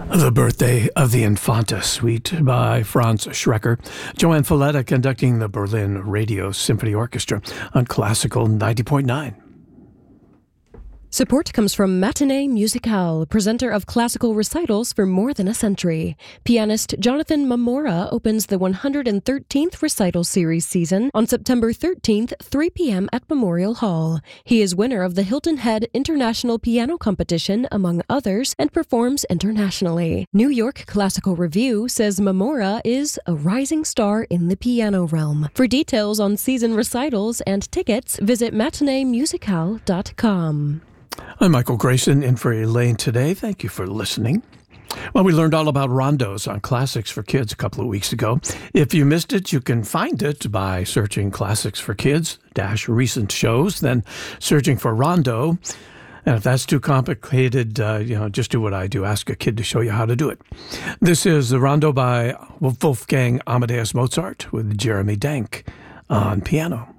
The Birthday of the Infanta Suite by Franz Schrecker. Joanne Folletta conducting the Berlin Radio Symphony Orchestra on Classical 90.9. Support comes from Matinee Musicale, presenter of classical recitals for more than a century. Pianist Jonathan Mamora opens the 113th recital series season on September 13th, 3 p.m. at Memorial Hall. He is winner of the Hilton Head International Piano Competition, among others, and performs internationally. New York Classical Review says Mamora is a rising star in the piano realm. For details on season recitals and tickets, visit matineemusicale.com. I'm Michael Grayson in for Elaine today. Thank you for listening. Well, we learned all about rondos on Classics for Kids a couple of weeks ago. If you missed it, you can find it by searching Classics for Kids - recent shows, then searching for rondo. And if that's too complicated, just do what I do. Ask a kid to show you how to do it. This is the rondo by Wolfgang Amadeus Mozart with Jeremy Denk on piano.